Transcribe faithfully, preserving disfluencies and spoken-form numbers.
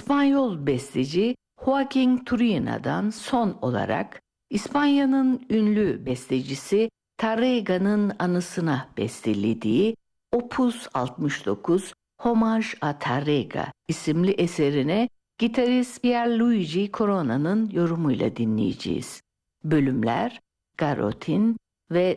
İspanyol besteci Joaquín Turina'dan son olarak İspanya'nın ünlü bestecisi Tárrega'nın anısına bestelediği Opus altmış dokuz Hommage a Tárrega isimli eserine gitarist Pierluigi Corona'nın yorumuyla dinleyeceğiz. Bölümler Garotin ve